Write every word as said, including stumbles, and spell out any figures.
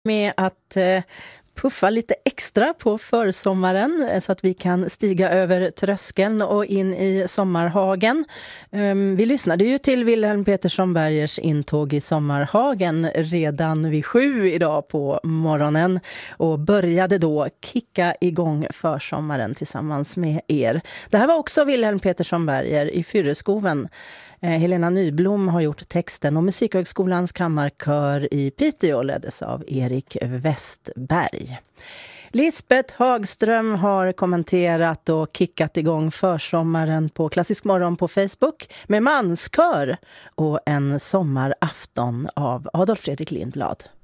med att eh, puffa lite extra på försommaren eh, så att vi kan stiga över tröskeln och in i sommarhagen. Um, vi lyssnade ju till Wilhelm Petersson Bergers intåg i sommarhagen redan vid sju idag på morgonen och började då kicka igång försommaren tillsammans med er. Det här var också Wilhelm Petersson Berger i Fyreskoven. Helena Nyblom har gjort texten och Musikhögskolans kammarkör i Piteå leddes av Erik Westberg. Lisbeth Hagström har kommenterat och kickat igång försommaren på Klassisk morgon på Facebook med manskör och en sommarafton av Adolf Fredrik Lindblad.